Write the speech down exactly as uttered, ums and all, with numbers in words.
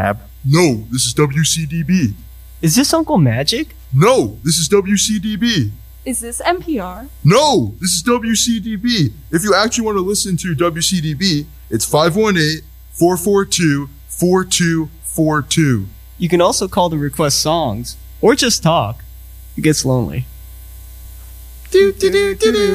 No, this is W C D B. Is this Uncle Magic? No, this is W C D B. Is this N P R? No, this is W C D B. If you actually want to listen to W C D B, it's five one eight, four four two, four two four two. You can also call to request songs or just talk. It gets lonely. Do, do, do, do, do.